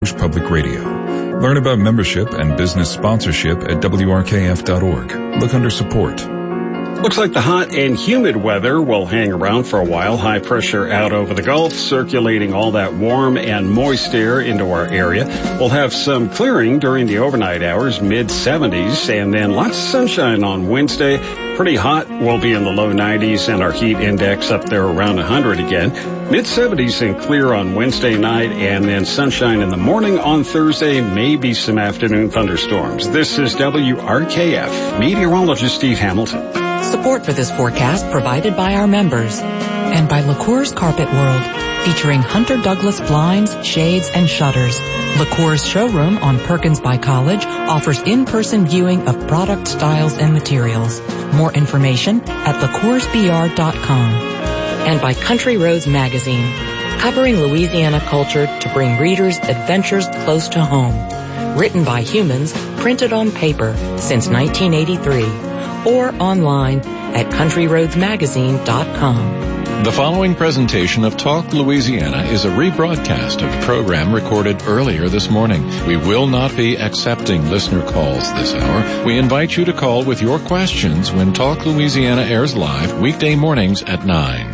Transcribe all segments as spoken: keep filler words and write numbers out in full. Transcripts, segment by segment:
Public Radio. Learn about membership and business sponsorship at W R K F dot org. Look under support. Looks like the hot and humid weather will hang around for a while. High pressure out over the Gulf, circulating all that warm and moist air into our area. We'll have some clearing during the overnight hours, mid seventies, and then lots of sunshine on Wednesday. Pretty hot. We'll be in the low nineties, and our heat index up there around one hundred again. mid seventies and clear on Wednesday night, and then sunshine in the morning on Thursday, maybe some afternoon thunderstorms. This is W R K F meteorologist Steve Hamilton. Support for this forecast provided by our members and by LaCour's Carpet World, featuring Hunter Douglas blinds, shades, and shutters. LaCour's showroom on Perkins by College offers in-person viewing of product styles and materials. More information at la cours b r dot com. And by Country Roads Magazine, covering Louisiana culture to bring readers adventures close to home. Written by humans, printed on paper since nineteen eighty-three. Or online at country roads magazine dot com. The following presentation of Talk Louisiana is a rebroadcast of a program recorded earlier this morning. We will not be accepting listener calls this hour. We invite you to call with your questions when Talk Louisiana airs live weekday mornings at nine.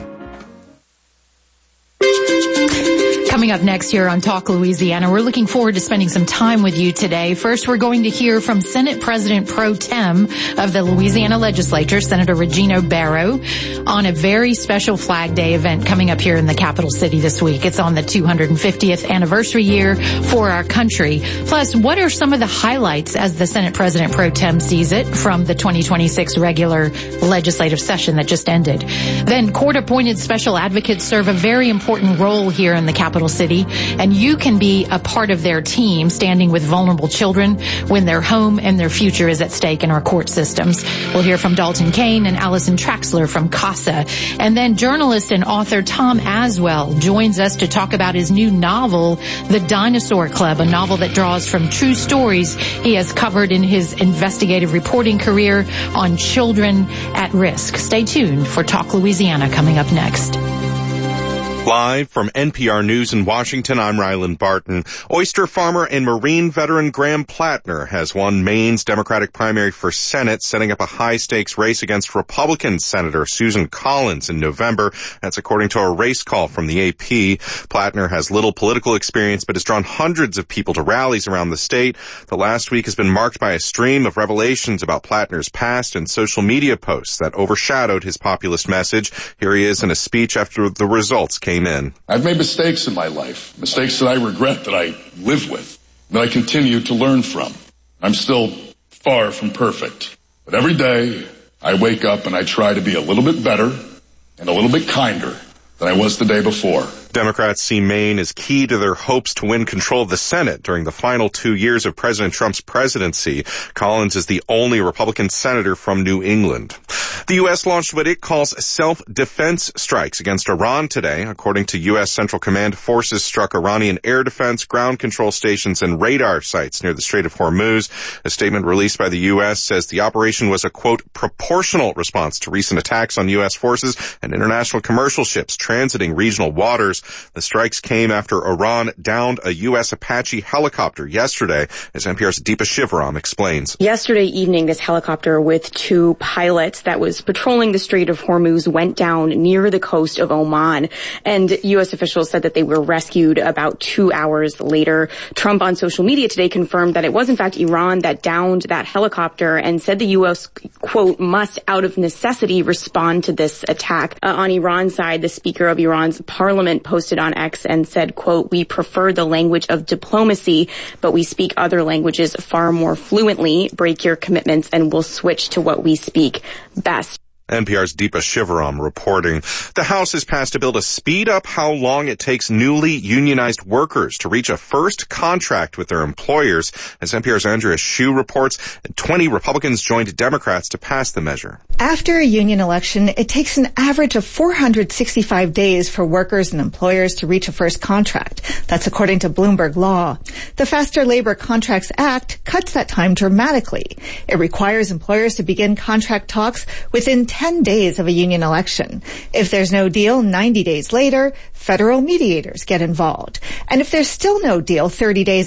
Coming up next here on Talk Louisiana, we're looking forward to spending some time with you today. First, we're going to hear from Senate President Pro Tem of the Louisiana Legislature, Senator Regino Barrow, on a very special Flag Day event coming up here in the capital city this week. It's on the two hundred fiftieth anniversary year for our country. Plus, what are some of the highlights as the Senate President Pro Tem sees it from the twenty twenty-six regular legislative session that just ended? Then, court-appointed special advocates serve a very important role here in the capital city, and you can be a part of their team standing with vulnerable children when their home and their future is at stake in our court systems. We'll hear from Dalton Kane and Allison Traxler from CASA. And then journalist and author Tom Aswell joins us to talk about his new novel, The Dinosaur Club, a novel that draws from true stories he has covered in his investigative reporting career on children at risk. Stay tuned for Talk Louisiana coming up next. Live from N P R News in Washington, I'm Ryland Barton. Oyster farmer and Marine veteran Graham Plattner has won Maine's Democratic primary for Senate, setting up a high-stakes race against Republican Senator Susan Collins in November. That's according to a race call from the A P. Plattner has little political experience, but has drawn hundreds of people to rallies around the state. The last week has been marked by a stream of revelations about Plattner's past and social media posts that overshadowed his populist message. Here he is in a speech after the results came in. I've made mistakes in my life, mistakes that I regret, that I live with, that I continue to learn from. I'm still far from perfect, but every day I wake up and I try to be a little bit better and a little bit kinder than I was the day before. Democrats see Maine as key to their hopes to win control of the Senate during the final two years of President Trump's presidency. Collins is the only Republican senator from New England. The U S launched what it calls self-defense strikes against Iran today. According to U S Central Command, forces struck Iranian air defense, ground control stations, and radar sites near the Strait of Hormuz. A statement released by the U S says the operation was a, quote, proportional response to recent attacks on U S forces and international commercial ships transiting regional waters. The strikes came after Iran downed a U S Apache helicopter yesterday, as N P R's Deepa Shivaram explains. Yesterday evening, this helicopter with two pilots that was patrolling the Strait of Hormuz went down near the coast of Oman, and U S officials said that they were rescued about two hours later. Trump on social media today confirmed that it was in fact Iran that downed that helicopter and said the U S, quote, must out of necessity respond to this attack. Uh, on Iran's side, the Speaker of Iran's parliament posted on X and said, quote, we prefer the language of diplomacy, but we speak other languages far more fluently. Break your commitments and we'll switch to what we speak best. N P R's Deepa Shivaram reporting. The House has passed a bill to speed up how long it takes newly unionized workers to reach a first contract with their employers. As N P R's Andrea Hsu reports, twenty Republicans joined Democrats to pass the measure. After a union election, it takes an average of four hundred sixty-five days for workers and employers to reach a first contract. That's according to Bloomberg Law. The Faster Labor Contracts Act cuts that time dramatically. It requires employers to begin contract talks within ten days of a union election. If there's no deal ninety days later, federal mediators get involved. And if there's still no deal thirty days